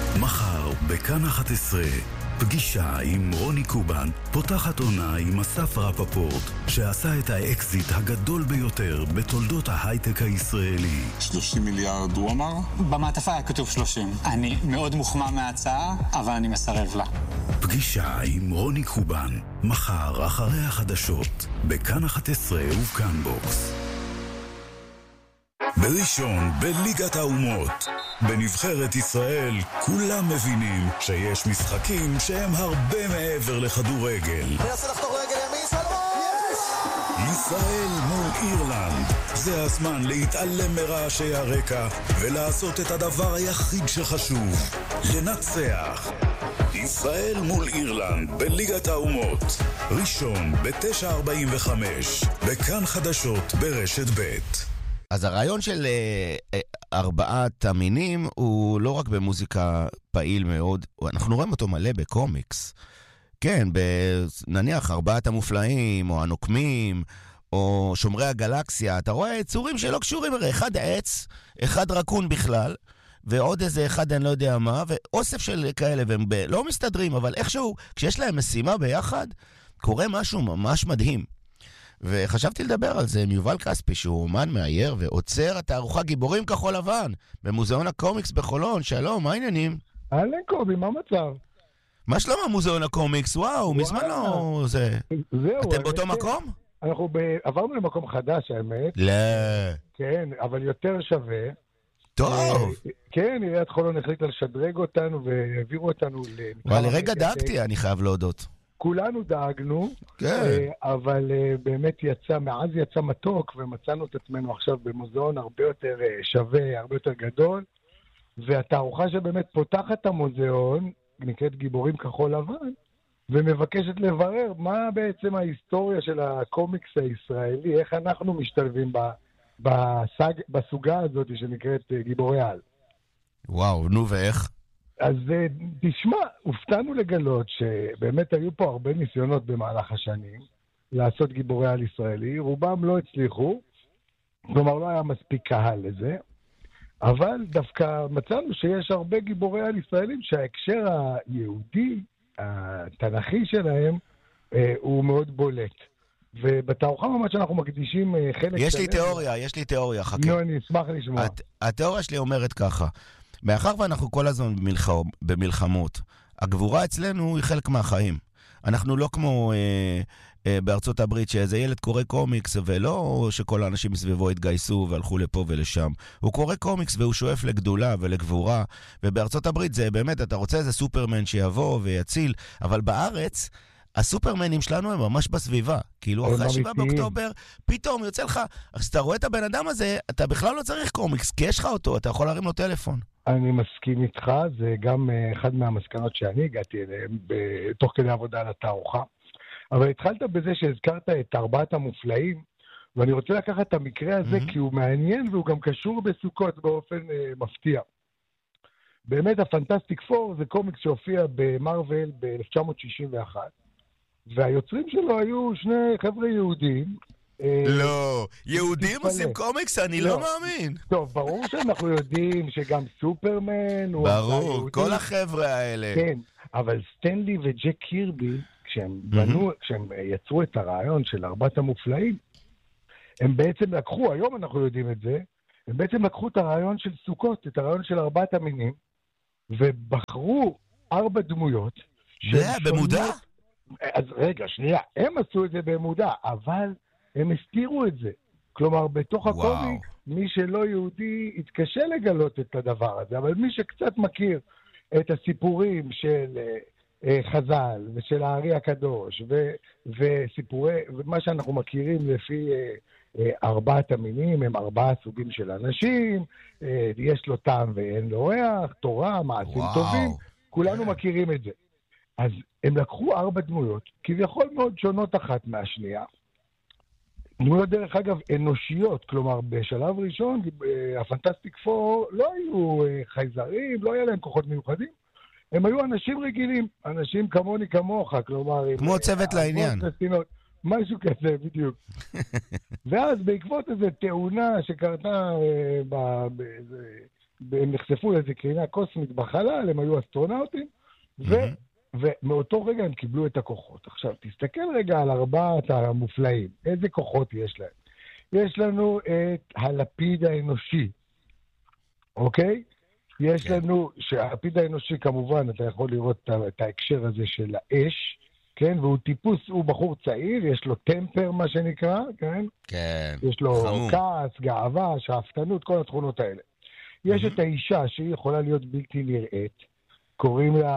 מחר בכאן 11 פגישה עם רוני קובן פותחת עונה עם אסף רפפורט שעשה את האקזיט הגדול ביותר בתולדות ההייטק הישראלי. 30 מיליארד הוא אמר? במעטפה היה כתוב 30. אני מאוד מוחמא מההצעה, אבל אני מסרב לה. פגישה עם רוני קובן מחר אחרי החדשות בכאן 11 ובכאן בוקס. בראשון בליגת האומות בנבחרת ישראל כולם מבינים שיש משחקים שהם הרבה מעבר לכדורגל. מנסה לחתוך רגל ימין, סלמון! ישראל מול אירלנד. זה הזמן להתעלם מרעשי הרקע ולעשות את הדבר היחיד שחשוב, לנצח. ישראל מול אירלנד בליגת האומות, ראשון ב-9:45 בכאן חדשות ברשת ב'. אז הרעיון של ארבעת המינים הוא לא רק במוזיקה פעיל מאוד, אנחנו רואים אותו מלא בקומיקס. כן, נניח ארבעת המופלאים, או הנוקמים, או שומרי הגלקסיה, אתה רואה יצורים שלא קשורים, אחד עץ, אחד רקון בכלל, ועוד איזה אחד אני לא יודע מה, ואוסף של כאלה, והם לא מסתדרים, אבל איכשהו, כשיש להם משימה ביחד, קורה משהו ממש מדהים. וחשבתי לדבר על זה עם יובל כספי, שהוא אומן מאייר ועוצר התערוכה גיבורים כחול לבן במוזיאון הקומיקס בחולון. שלום, מה העניינים? אהלן קובי, מה המצב? מה שלום המוזיאון הקומיקס? וואו, מזמן לא זה. זהו. אתם באותו מקום? אנחנו עברנו למקום חדש, האמת. לא. כן, אבל יותר שווה. טוב. כן, עיריית חולון החליטה לשדרג אותנו והעבירו אותנו לרגע דאגתי, אני חייב להודות. כולנו דאגנו, אבל באמת מאז יצא מתוק, ומצאנו את עצמנו עכשיו במוזיאון הרבה יותר שווה, הרבה יותר גדול, והתערוכה שבאמת פותחת את המוזיאון, נקראת גיבורים כחול לבן, ומבקשת לברר מה בעצם ההיסטוריה של הקומיקס הישראלי, איך אנחנו משתלבים בסוגה הזאת שנקראת גיבורי על. וואו, נו ואיך? אז תשמע, הופתענו לגלות שבאמת היו פה הרבה ניסיונות במהלך השנים לעשות גיבורי על ישראלי, רובם לא הצליחו, כלומר לא היה מספיק קהל לזה, אבל דווקא מצאנו שיש הרבה גיבורי על ישראלים שההקשר היהודי, התנ"כי שלהם, הוא מאוד בולט. ובתערוכה ממש אנחנו מקדישים חלק... יש לי תיאוריה, חכה. נו, אני אשמח לשמוע. התיאוריה שלי אומרת ככה, מאחר ואנחנו כל הזמן במלחמות, הגבורה אצלנו היא חלק מהחיים. אנחנו לא כמו בארצות הברית שאיזה ילד קורא קומיקס ולא שכל האנשים מסביבו התגייסו והלכו לפה ולשם. הוא קורא קומיקס והוא שואף לגדולה ולגבורה, ובארצות הברית זה באמת, אתה רוצה איזה סופרמן שיבוא ויציל, אבל בארץ הסופרמנים שלנו הם ממש בסביבה. כאילו אחרי 7 באוקטובר, פתאום יוצא לך, אז אתה רואה את הבן אדם הזה, אתה בכלל לא צריך קומיקס, כי יש לך אותו, אתה יכול להרים לו טלפון. אני מסכים איתך, זה גם אחד מהמסקנות שאני הגעתי אליהם, תוך כדי עבודה על התערוכה. אבל התחלת בזה שהזכרת את ארבעת המופלאים, ואני רוצה לקחת את המקרה הזה, כי הוא מעניין והוא גם קשור בסוכות באופן מפתיע. באמת הפנטסטיק פור זה קומיקס שהופיע במרוול ב-1961, והיוצרים שלו היו שני חבר'ה יהודים. לא, יהודים עושים קומיקס? אני לא מאמין. טוב, ברור שאנחנו יודעים שגם סופרמן הוא... ברור, כל החבר'ה האלה. כן, אבל סטנלי וג'ק קירבי, כשהם יצרו את הרעיון של ארבעת המופלאים, הם בעצם לקחו, היום אנחנו יודעים את זה, הם בעצם לקחו את הרעיון של סוכות, את הרעיון של ארבעת המינים, ובחרו 4 דמויות. במודע? אז רגע, שנייה, הם עשו את זה במודע, אבל הם הסתירו את זה. כלומר, בתוך הקומיק, מי שלא יהודי התקשה לגלות את הדבר הזה, אבל מי שקצת מכיר את הסיפורים של חז"ל ושל הארי הקדוש, ומה שאנחנו מכירים לפי 4 המינים, הם 4 סוגים של אנשים, יש לו טעם ואין לו ריח, תורה, מעשים טובים, כולנו מכירים את זה. אז הם לקחו 4 דמויות, כביכול מאוד שונות אחת מהשנייה. דמויות דרך אגב אנושיות, כלומר בשלב ראשון, הפנטסטיק פור לא היו חייזרים, לא היה להם כוחות מיוחדים, הם היו אנשים רגילים, אנשים כמוני כמוך, כלומר... כמו צוות לעניין. משהו כזה, בדיוק. ואז בעקבות איזו תאונה שקרתה באיזה הם נחשפו לאיזו קרינה קוסמית בחלל, הם היו אסטרונאוטים, ומאותו רגע הם קיבלו את הכוחות. עכשיו, תסתכל רגע על 4 המופלאים. איזה כוחות יש להם? יש לנו את הלפיד האנושי, אוקיי? יש לנו, שהלפיד האנושי כמובן, אתה יכול לראות את ההקשר הזה של האש, כן? והוא טיפוס, הוא בחור צעיר, יש לו טמפר, מה שנקרא, כן? כן, יש לו חמור. כעס, גאווה, שאפתנות, כל התכונות האלה. יש את האישה שהיא יכולה להיות בלתי נראית, קוראים לה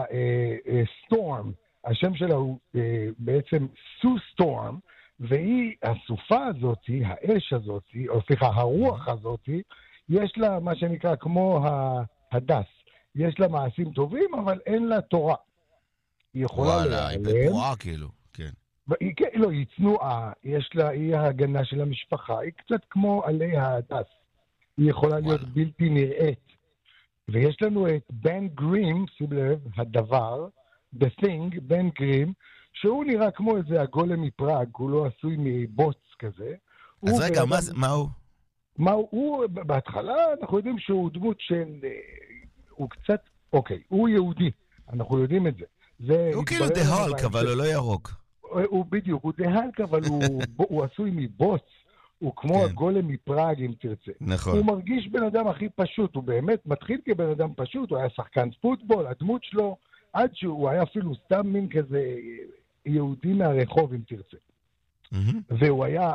סטורם, השם שלה הוא בעצם סו סטורם, והיא, הסופה הזאת, האש הזאת, או סליחה, הרוח הזאת, יש לה מה שנקרא כמו הדס, יש לה מעשים טובים, אבל אין לה תורה. היא יכולה וואלה, היא בפרועה כאילו, כן. לא, היא צנועה, יש לה, היא ההגנה של המשפחה, היא קצת כמו עלי הדס. היא יכולה להיות בלתי נראית. ויש לנו את בן גרים, שים לב, הדבר, The Thing, בן גרים, שהוא נראה כמו איזה הגולם מפראג, הוא לא עשוי מבוץ כזה. אז רגע, מה הוא? מה הוא? בהתחלה אנחנו יודעים שהוא דמות של... הוא קצת... אוקיי, הוא יהודי, אנחנו יודעים את זה. הוא כאילו דהלק, אבל הוא לא ירוק. הוא בדיוק, הוא דהלק, אבל הוא עשוי מבוץ. הוא כמו הגולם מפראג, אם תרצה. נכון. הוא מרגיש בן אדם הכי פשוט, הוא באמת מתחיל כבן אדם פשוט, הוא היה שחקן פוטבול, הדמות שלו, עד שהוא היה אפילו סתם מין כזה יהודי מהרחוב, אם תרצה. והוא היה,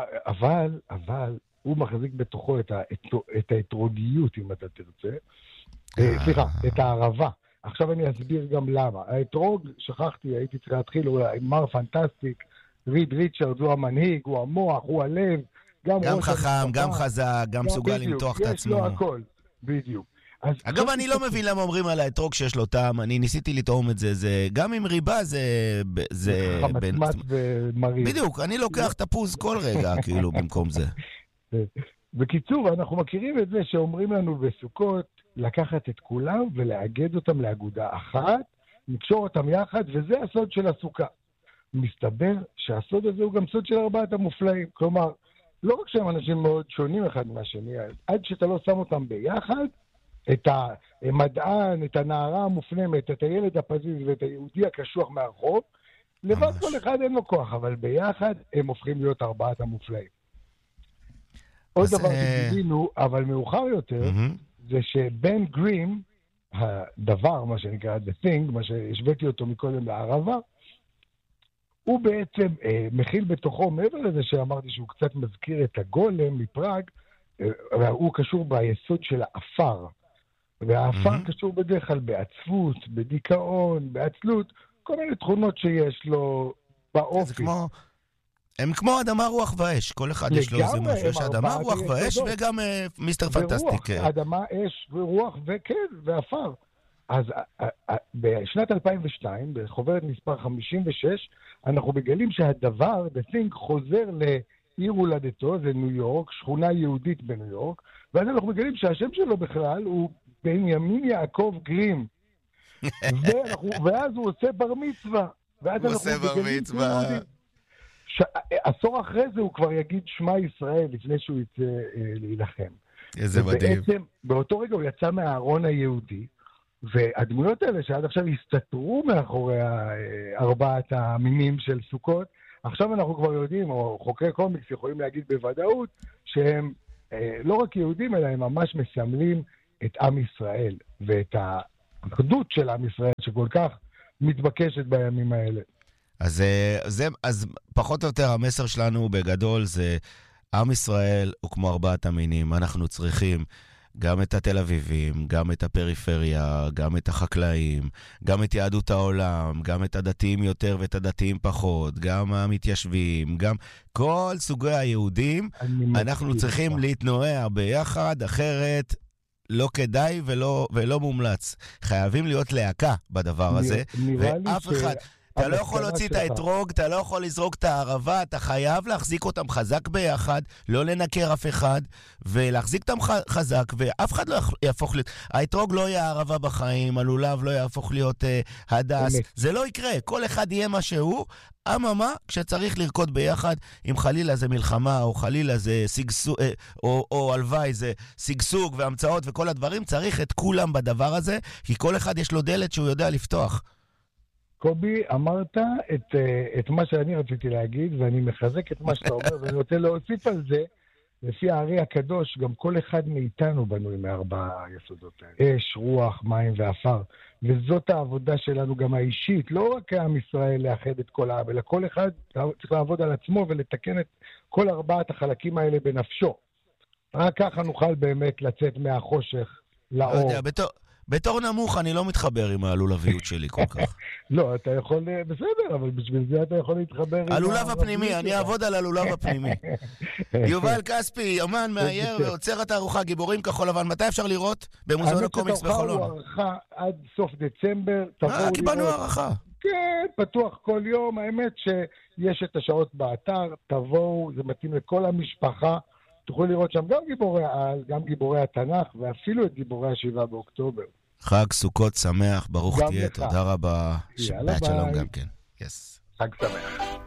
אבל הוא מחזיק בתוכו את האתרוגיות, אם אתה תרצה. סליחה, את הערבה. עכשיו אני אסביר גם למה. האתרוג, שכחתי, הייתי צריך להתחיל, הוא מר פנטסטיק, ריד ריצ'רד, הוא המנהיג, הוא המוח, הוא הלב, גם חכם, גם חזק, גם מסוגל למתוח את עצמו. יש לו הכל, בדיוק. אגב, אני לא מבין למה אומרים על האתרוג שיש לו טעם, אני ניסיתי לטעום את זה, גם עם ריבה זה... חמצמץ ומריב. בדיוק, אני לוקח תפוז כל רגע, כאילו, במקום זה. בקיצור, אנחנו מכירים את זה שאומרים לנו בסוכות, לקחת את כולם ולאגד אותם לאגודה אחת, לקשור אותם יחד, וזה הסוד של הסוכה. מסתבר שהסוד הזה הוא גם סוד של 4 המופלאים. כלומר, לא רק שהם אנשים מאוד שונים אחד מהשני, עד שאתה לא שם אותם ביחד, את המדען, את הנערה המופנמת, את הילד הפזיז ואת היהודי הקשוח מהרחוב, לבד כל אחד אין לו כוח, אבל ביחד הם הופכים להיות 4 המופלאים. עוד דבר שגילינו, אבל מאוחר יותר, זה שבן גרים, הדבר, מה שנקרא The Thing, מה שהשוויתי אותו מקודם לערבה, הוא בעצם מכיל בתוכו, מעבר לזה שאמרתי שהוא קצת מזכיר את הגולם מפראג, הוא קשור ביסוד של האפר. והאפר קשור בדרך כלל בעצבות, בדיכאון, בעצלות, כל מיני תכונות שיש לו באופי. הם כמו אדמה, רוח ואש, כל אחד יש לו איזה משהו, יש אדמה, רוח ואש וגם מיסטר פנטסטיק. אדמה, אש ורוח וכן, ואפר. אז בשנת 2002, בחוברת מספר 56, אנחנו מגלים שהדבר, The Thing, חוזר לעיר הולדתו, זה ניו יורק, שכונה יהודית בניו יורק, ואז אנחנו מגלים שהשם שלו בכלל הוא בנימין יעקב גרים. ואז הוא עושה בר מצווה. הוא עושה בר מצווה. עשור אחרי זה הוא כבר יגיד שמע ישראל לפני שהוא יצא להילחם. איזה מדהים. ובעצם באותו רגע הוא יצא מהארון היהודי, והדמויות האלה שעד עכשיו הסתתרו מאחורי 4 המינים של סוכות, עכשיו אנחנו כבר יודעים, או חוקרי קומיקס יכולים להגיד בוודאות, שהם לא רק יהודים, אלא הם ממש מסמלים את עם ישראל, ואת האחדות של עם ישראל, שכל כך מתבקשת בימים האלה. אז פחות או יותר המסר שלנו בגדול זה, עם ישראל הוא כמו 4 המינים, אנחנו צריכים גם את התל אביבים, גם את הפריפריה, גם את החקלאים, גם את יהדות העולם, גם את הדתיים יותר ואת הדתיים פחות, גם המתיישבים, גם כל סוגי היהודים, אנחנו צריכים להתנועע ביחד, אחרת לא כדאי ולא מומלץ. חייבים להיות להקה בדבר הזה, ואף אחד... אתה לא יכול להוציא את האתרוג, אתה לא יכול לזרוק את הערבה, אתה חייב להחזיק אותם חזק ביחד, לא לנקר אף אחד, ולהחזיק אותם חזק, ואף אחד לא יהפוך להיות, האתרוג לא יהיה הערבה בחיים, הלולב לא יהפוך להיות הדס, זה לא יקרה, כל אחד יהיה מה שהוא, אממה, כשצריך לרקוד ביחד, אם חלילה זה מלחמה, או חלילה זה סגסוג, או הלוואי זה סגסוג והמצאות וכל הדברים, צריך את כולם בדבר הזה, כי כל אחד יש לו דלת שהוא יודע לפתוח. קובי, אמרת את מה שאני רציתי להגיד, ואני מחזק את מה שאתה אומר, ואני רוצה להוסיף על זה, לפי הארי הקדוש, גם כל אחד מאיתנו בנוי מארבע היסודות האלה. אש, רוח, מים ואפר. וזאת העבודה שלנו גם האישית, לא רק עם ישראל לאחד את כל העם, אלא כל אחד צריך לעבוד על עצמו ולתקן את כל ארבעת החלקים האלה בנפשו. רק ככה נוכל באמת לצאת מהחושך לאור. בתור נמוך אני לא מתחבר עם הלולביות שלי כל כך. לא, אתה יכול, בסדר, אבל בשביל זה אתה יכול להתחבר עם... הלולב הפנימי, אני אעבוד על הלולב הפנימי. יובל כספי, אמן, מאייר ועוצר התערוכה גיבורים כחול לבן. מתי אפשר לראות? במוזיאון הקומיקס בחולון. האמת שתערוכה הוא ערכה עד סוף דצמבר. קיבלנו הערכה. כן, פתוח כל יום. האמת שיש את השעות באתר, תבואו, זה מתאים לכל המשפחה. תוכלו לראות שם גם גיבורי העל, גם גיבורי התנ"ך, ואפילו את גיבורי 7 באוקטובר. חג סוכות שמח, ברוך תהיה, תודה רבה. שבת שלום גם כן. חג שמח.